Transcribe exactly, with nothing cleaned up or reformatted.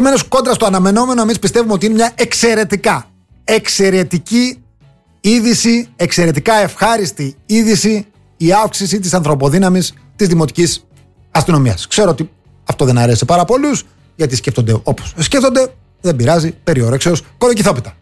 Επομένως, κόντρα στο αναμενόμενο, εμείς πιστεύουμε ότι είναι μια εξαιρετικά, εξαιρετική είδηση, εξαιρετικά ευχάριστη είδηση η αύξηση της ανθρωποδύναμης της Δημοτικής Αστυνομίας. Ξέρω ότι αυτό δεν αρέσει πάρα πολλούς, γιατί σκέφτονται όπως σκέφτονται, δεν πειράζει, περιορέξεως κολοκυθόπιτα.